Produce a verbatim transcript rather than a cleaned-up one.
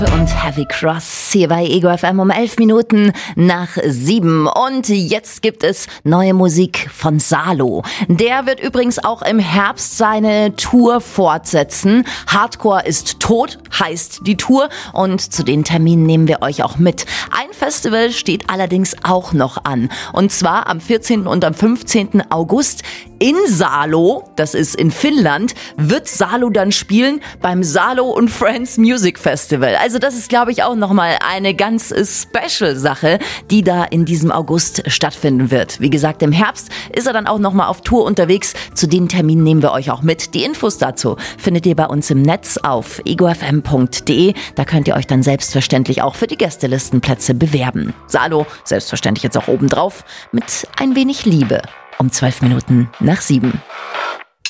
Und Heavy Cross hier bei Ego F M um elf Minuten nach sieben. Und jetzt gibt es neue Musik von Salo. Der wird übrigens auch im Herbst seine Tour fortsetzen. Hardcore ist tot, heißt die Tour. Und zu den Terminen nehmen wir euch auch mit. Ein Festival steht allerdings auch noch an. Und zwar am vierzehnten und am fünfzehnten August in Salo, das ist in Finnland, wird Salo dann spielen beim Salo und Friends Music Festival. Also das ist, glaube ich, auch nochmal eine ganz special Sache, die da in diesem August stattfinden wird. Wie gesagt, im Herbst ist er dann auch nochmal auf Tour unterwegs. Zu den Terminen nehmen wir euch auch mit. Die Infos dazu findet ihr bei uns im Netz auf ego f m punkt d e. Da könnt ihr euch dann selbstverständlich auch für die Gästelistenplätze bewerben. Salo, selbstverständlich jetzt auch obendrauf, mit ein wenig Liebe. Um zwölf Minuten nach sieben.